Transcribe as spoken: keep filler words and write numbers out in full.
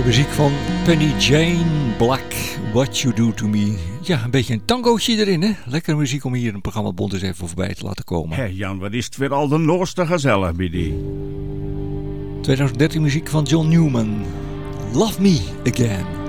De muziek van Penny Jane Black, What You Do To Me. Ja, een beetje een tangootje erin, hè? Lekkere muziek om hier in het programma Bond eens even voorbij te laten komen. Hé Jan, wat is het weer al de noorste gezellig bij die. twintig dertien muziek van John Newman. Love Me Again.